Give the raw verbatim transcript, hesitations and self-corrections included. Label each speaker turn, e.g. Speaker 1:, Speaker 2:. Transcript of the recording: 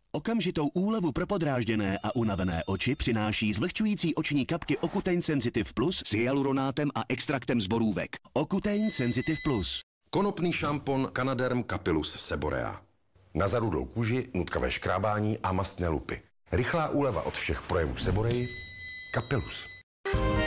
Speaker 1: Okamžitou úlevu pro podrážděné a unavené oči přináší zvlhčující oční kapky Ocutein Sensitive Plus s hyaluronátem a extraktem z borůvek. Ocutein Sensitive Plus.
Speaker 2: Konopný šampon Canaderm Capillus Seborea. Na zarudlou kůži, nutkavé škrábání a mastné lupy. Rychlá úleva od všech projevů Seboreji. Capillus.